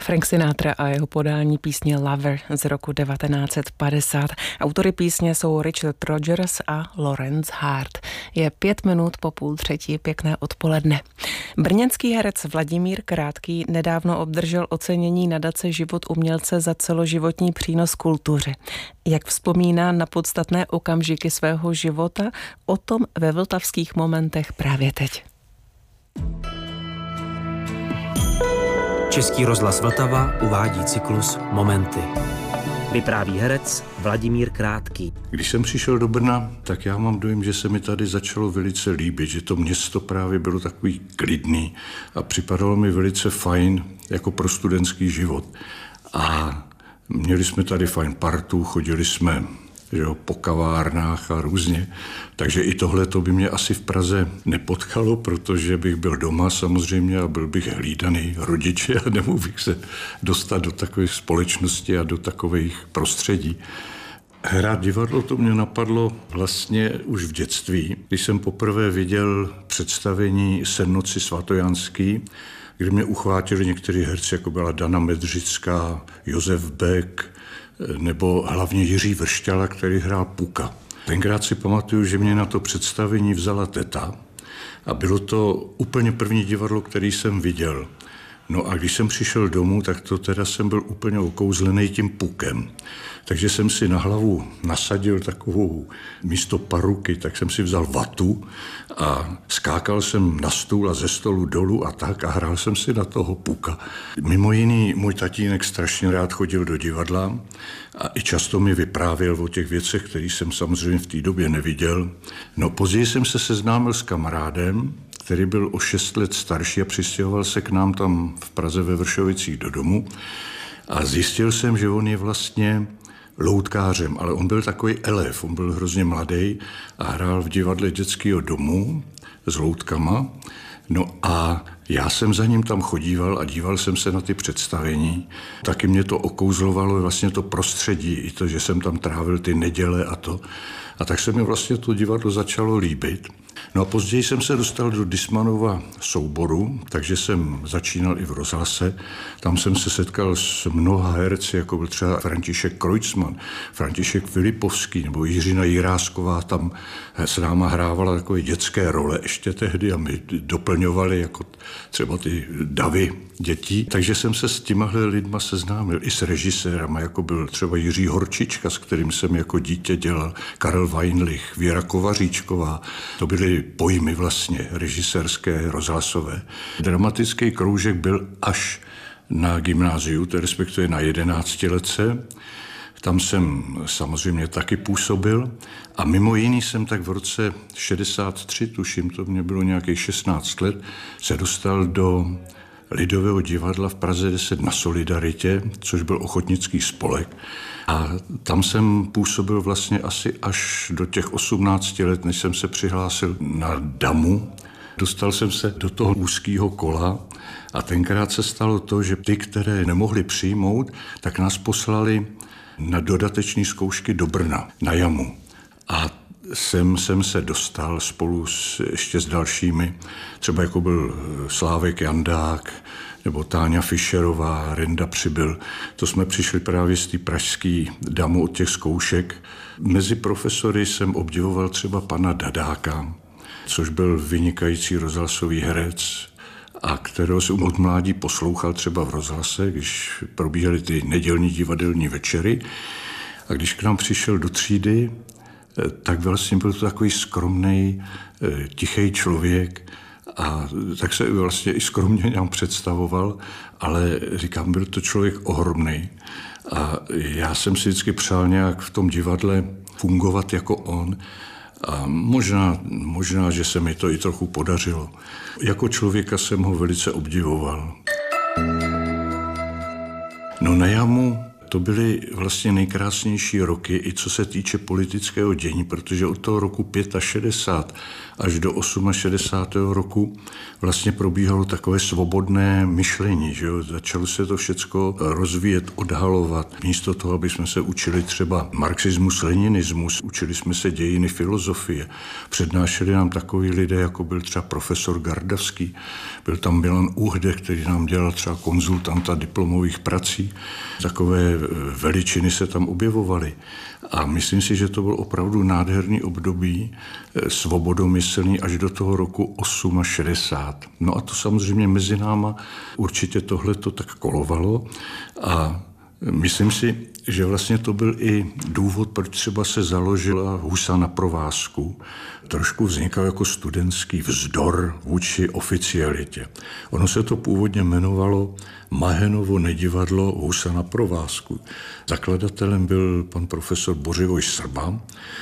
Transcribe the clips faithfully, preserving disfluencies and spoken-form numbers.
Frank Sinatra a jeho podání písně Lover z roku devatenáct set padesát. Autory písně jsou Richard Rodgers a Lawrence Hart. Je pět minut po půl třetí, pěkné odpoledne. Brněnský herec Vladimír Krátký nedávno obdržel ocenění nadace Život umělce za celoživotní přínos kultuře. Jak vzpomíná na podstatné okamžiky svého života, o tom ve vltavských momentech právě teď. Český rozhlas Vltava uvádí cyklus Momenty. Vypráví herec Vladimír Krátký. Když jsem přišel do Brna, tak já mám dojem, že se mi tady začalo velice líbit, že to město právě bylo takový klidný a připadalo mi velice fajn jako pro studentský život. A měli jsme tady fajn partu, chodili jsme že jo, po kavárnách a různě. Takže i tohle to by mě asi v Praze nepotkalo, protože bych byl doma samozřejmě a byl bych hlídaný rodiče a nemohl bych se dostat do takové společnosti a do takových prostředí. Hrát divadlo to mě napadlo vlastně už v dětství, když jsem poprvé viděl představení Sednoci svatojanský, kdy mě uchvátili někteří herci, jako byla Dana Medřická, Josef Beck, nebo hlavně Jiří Vršťala, který hrál Puka. Tenkrát si pamatuju, že mě na to představení vzala teta a bylo to úplně první divadlo, který jsem viděl. No a když jsem přišel domů, tak to teda jsem byl úplně okouzlený tím Pukem. Takže jsem si na hlavu nasadil takovou místo paruky, tak jsem si vzal vatu a skákal jsem na stůl a ze stolu dolů a tak a hrál jsem si na toho Puka. Mimo jiný můj tatínek strašně rád chodil do divadla a i často mi vyprávěl o těch věcech, které jsem samozřejmě v té době neviděl. No později jsem se seznámil s kamarádem, který byl o šest let starší a přistěhoval se k nám tam v Praze ve Vršovicích do domu a zjistil jsem, že on je vlastně loutkářem, ale on byl takový elef, on byl hrozně mladý a hrál v divadle dětského domu s loutkama. No a já jsem za ním tam chodíval a díval jsem se na ty představení. Taky mě to okouzlovalo vlastně to prostředí, i to, že jsem tam trávil ty neděle a to. A tak se mi vlastně to divadlo začalo líbit. No a později jsem se dostal do Dismanova souboru, takže jsem začínal i v rozhlase. Tam jsem se setkal s mnoha herci, jako byl třeba František Kreutzmann, František Filipovský nebo Jiřina Jirásková, tam s náma hrávala takové dětské role ještě tehdy a my doplňovali jako třeba ty davy dětí. Takže jsem se s těmahle lidma seznámil i s režisérama, jako byl třeba Jiří Horčička, s kterým jsem jako dítě dělal, Karel Weinlich, Věra Kovaříčková. To byly pojmy vlastně režisérské, rozhlasové. Dramatický kroužek byl až na gymnáziu, to respektive na jedenáctiletce. Tam jsem samozřejmě taky působil a mimo jiný jsem tak v roce šedesát tři, tuším, to mě bylo nějakých šestnáct let, se dostal do Lidového divadla v Praze deset na Solidaritě, což byl ochotnický spolek. A tam jsem působil vlastně asi až do těch osmnácti let, než jsem se přihlásil na damu. Dostal jsem se do toho úzkého kola a tenkrát se stalo to, že ty, které nemohli přijmout, tak nás poslali na dodateční zkoušky do Brna, na jamu. A sem jsem se dostal spolu s, ještě s dalšími, třeba jako byl Slávek Jandák, nebo Táňa Fischerová, Renda Přibyl. To jsme přišli právě z té pražské damu od těch zkoušek. Mezi profesory jsem obdivoval třeba pana Dadáka, což byl vynikající rozhlasový herec a kterého jsem od mládí poslouchal třeba v rozhlase, když probíhaly ty nedělní divadelní večery. A když k nám přišel do třídy, tak vlastně byl to takový skromný, tichý člověk a tak se vlastně i skromně nám představoval, ale říkám, byl to člověk ohromný. A já jsem si vždycky přál nějak v tom divadle fungovat jako on a možná, možná, že se mi to i trochu podařilo. Jako člověka jsem ho velice obdivoval. No na jamu to to byly vlastně nejkrásnější roky, i co se týče politického dění, protože od toho roku šedesát pět až do šedesátého osmého roku vlastně probíhalo takové svobodné myšlení. Že jo? Začalo se to všecko rozvíjet, odhalovat. Místo toho, aby jsme se učili třeba marxismus, leninismus, učili jsme se dějiny filozofie. Přednášeli nám takoví lidé, jako byl třeba profesor Gardavský, byl tam Milan Uhde, který nám dělal třeba konzultanta diplomových prací. Takové veličiny se tam objevovaly. A myslím si, že to byl opravdu nádherný období, svobodomyslný až do toho roku šedesát osm. No a to samozřejmě mezi náma určitě tohle to tak kolovalo a myslím si, že vlastně to byl i důvod, proč třeba se založila Husa na provázku. Trošku vznikal jako studentský vzdor vůči oficialitě. Ono se to původně jmenovalo Mahenovo nedivadlo Husa na provázku. Zakladatelem byl pan profesor Bořivoj Srba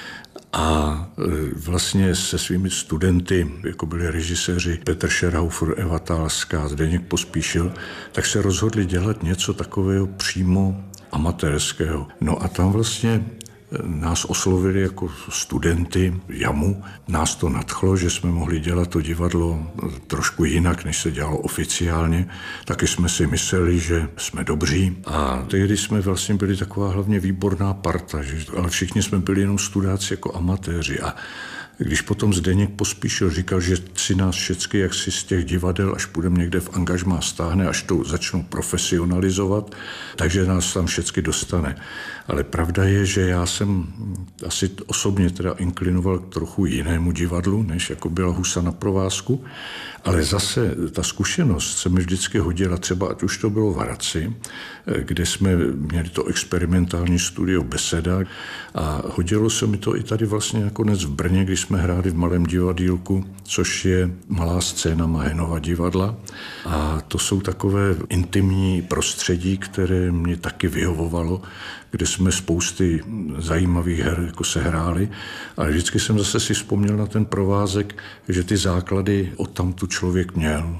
a vlastně se svými studenty, jako byli režiséři Petr Šerhaufr, Eva Tálská, Zdeněk Pospíšil, tak se rozhodli dělat něco takového přímo amatérského. No a tam vlastně nás oslovili jako studenty JAMu. Nás to nadchlo, že jsme mohli dělat to divadlo trošku jinak, než se dělalo oficiálně. Taky jsme si mysleli, že jsme dobří. A tehdy jsme vlastně byli taková hlavně výborná parta, že, ale všichni jsme byli jenom studáci jako amatéři. A když potom Zdeněk Pospíšil říkal, že si nás všecky, jak si z těch divadel, až půjdeme někde v angažmá stáhne, až to začnou profesionalizovat, takže nás tam všecky dostane. Ale pravda je, že já jsem asi osobně teda inklinoval k trochu jinému divadlu, než jako byla Husa na provázku, ale zase ta zkušenost se mi vždycky hodila, třeba ať už to bylo v Hradci, kde jsme měli to experimentální studio Beseda a hodilo se mi to i tady vlastně nakonec v Brně, když jsme hráli v Malém divadýlku, což je malá scéna Mahenova divadla a to jsou takové intimní prostředí, které mě taky vyhovovalo, kde jsme spousty zajímavých her jako se hráli, ale vždycky jsem zase si vzpomněl na ten provázek, že ty základy odtamtud člověk měl.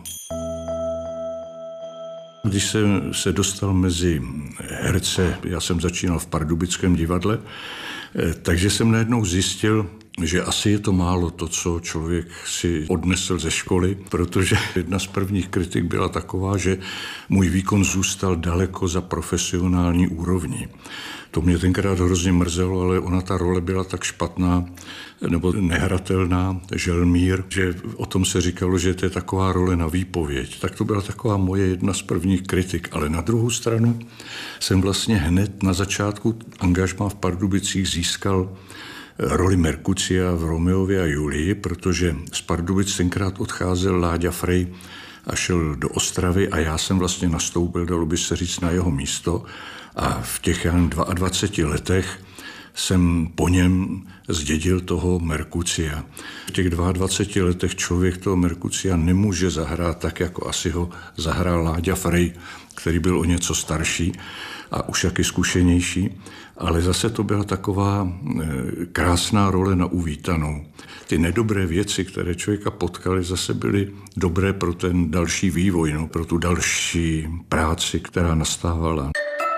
Když jsem se dostal mezi herce, já jsem začínal v Pardubickém divadle, takže jsem najednou zjistil, že asi je to málo to, co člověk si odnesl ze školy, protože jedna z prvních kritik byla taková, že můj výkon zůstal daleko za profesionální úrovní. To mě tenkrát hrozně mrzelo, ale ona ta role byla tak špatná nebo nehratelná, Želmír, že o tom se říkalo, že to je taková role na výpověď. Tak to byla taková moje jedna z prvních kritik. Ale na druhou stranu jsem vlastně hned na začátku angažmá v Pardubicích získal roli Merkucia v Romeově a Julii, protože z Pardubic tenkrát odcházel Láďa Frej a šel do Ostravy a já jsem vlastně nastoupil, dalo by se říct, na jeho místo a v těch dvaceti dvou letech jsem po něm zdědil toho Merkucia. V těch dvaceti dvou letech člověk toho Merkucia nemůže zahrát tak, jako asi ho zahrál Láďa Frej, který byl o něco starší a už taky zkušenější, ale zase to byla taková krásná role na uvítanou. Ty nedobré věci, které člověka potkaly, zase byly dobré pro ten další vývoj, no, pro tu další práci, která nastávala.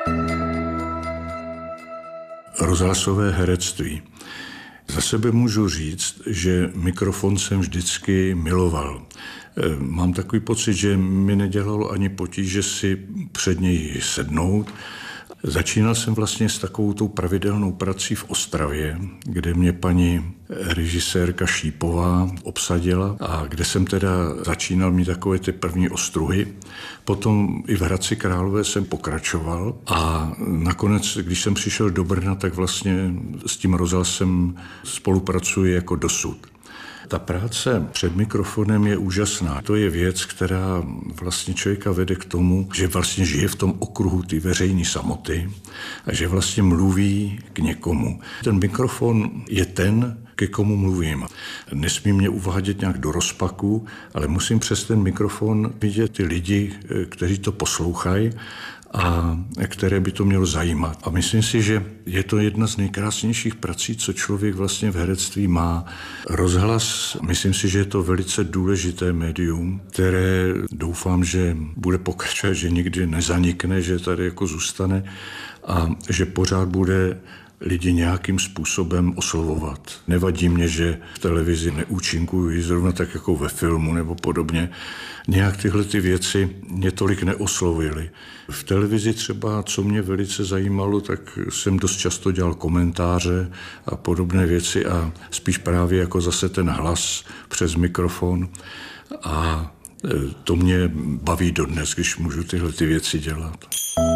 Rozhlasové herectví. Za sebe můžu říct, že mikrofon jsem vždycky miloval. Mám takový pocit, že mi nedělalo ani potíže si před něj sednout. Začínal jsem vlastně s takovou tou pravidelnou prací v Ostravě, kde mě paní režisérka Šípová obsadila a kde jsem teda začínal mít takové ty první ostruhy. Potom i v Hradci Králové jsem pokračoval a nakonec, když jsem přišel do Brna, tak vlastně s tím rozhlasem spolupracuji jako dosud. Ta práce před mikrofonem je úžasná. To je věc, která vlastně člověka vede k tomu, že vlastně žije v tom okruhu ty veřejné samoty a že vlastně mluví k někomu. Ten mikrofon je ten, ke komu mluvím. Nesmí mě uvádět nějak do rozpaku, ale musím přes ten mikrofon vidět ty lidi, kteří to poslouchají a které by to mělo zajímat. A myslím si, že je to jedna z nejkrásnějších prací, co člověk vlastně v herectví má. Rozhlas, myslím si, že je to velice důležité médium, které doufám, že bude pokračovat, že nikdy nezanikne, že tady jako zůstane. a že pořád bude lidi nějakým způsobem oslovovat. Nevadí mě, že v televizi neúčinkují zrovna tak jako ve filmu nebo podobně. Nějak tyhle ty věci mě tolik neoslovily. V televizi třeba, co mě velice zajímalo, tak jsem dost často dělal komentáře a podobné věci a spíš právě jako zase ten hlas přes mikrofon. A to mě baví dodnes, když můžu tyhle ty věci dělat.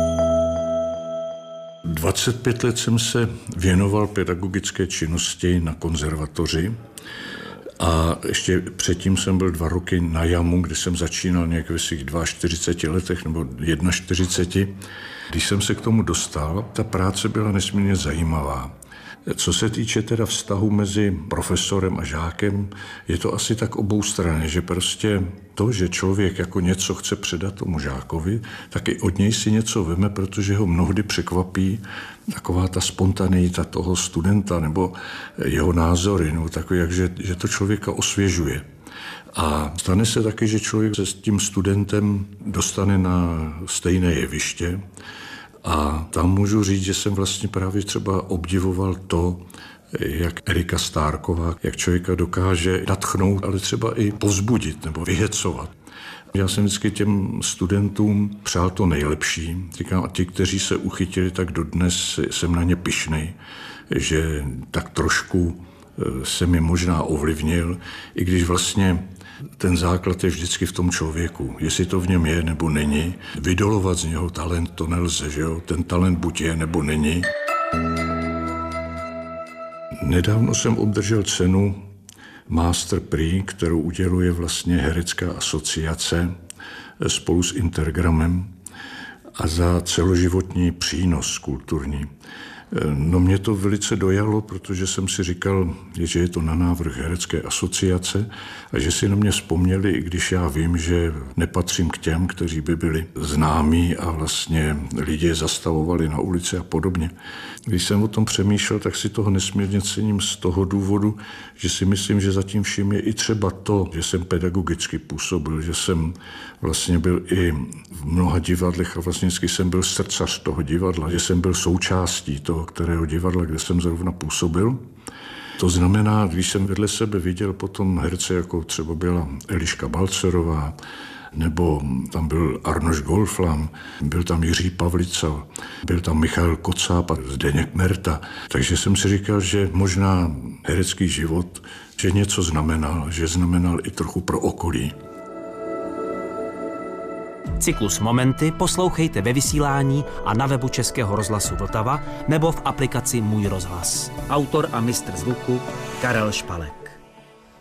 dvacet pět let jsem se věnoval pedagogické činnosti na konzervatoři a ještě předtím jsem byl dva roky na JAMu, kde jsem začínal nějak ve svých čtyřiceti dvou letech nebo čtyřiceti jedna. Když jsem se k tomu dostal, ta práce byla nesmírně zajímavá. Co se týče teda vztahu mezi profesorem a žákem, je to asi tak oboustranné, že prostě to, že člověk jako něco chce předat tomu žákovi, tak i od něj si něco veme, protože ho mnohdy překvapí taková ta spontaneita toho studenta nebo jeho názory, nebo takový, jak, že, že to člověka osvěžuje. A stane se taky, že člověk se s tím studentem dostane na stejné jeviště. A tam můžu říct, že jsem vlastně právě třeba obdivoval to, jak Erika Stárková, jak člověka dokáže nadchnout, ale třeba i povzbudit nebo vyhecovat. Já jsem vždycky těm studentům přál to nejlepší. Říkám, a ti, kteří se uchytili, tak dodnes jsem na ně pyšnej, že tak trošku se mi možná ovlivnil, i když vlastně ten základ je vždycky v tom člověku. Jestli to v něm je nebo není. Vydolovat z něho talent to nelze, že jo? Ten talent buď je nebo není. Nedávno jsem obdržel cenu Master Prix, kterou uděluje vlastně Herecká asociace spolu s Intergramem a za celoživotní přínos kulturní. No mě to velice dojalo, protože jsem si říkal, že je to na návrh Herecké asociace a že si na mě vzpomněli, i když já vím, že nepatřím k těm, kteří by byli známí a vlastně lidi je zastavovali na ulici a podobně. Když jsem o tom přemýšlel, tak si toho nesmírně cením z toho důvodu, že si myslím, že zatím vším je i třeba to, že jsem pedagogicky působil, že jsem vlastně byl i v mnoha divadlech a vlastně jsem byl srdcař toho divadla, že jsem byl součástí toho, kterého divadla, kde jsem zrovna působil. To znamená, když jsem vedle sebe viděl potom herce, jako třeba byla Eliška Balcerová, nebo tam byl Arnoš Golflam, byl tam Jiří Pavlica, byl tam Michal Kocáb a Zdeněk Merta. Takže jsem si říkal, že možná herecký život, že něco znamenal, že znamenal i trochu pro okolí. Cyklus Momenty poslouchejte ve vysílání a na webu Českého rozhlasu Vltava nebo v aplikaci Můj rozhlas. Autor a mistr zvuku Karel Špalek.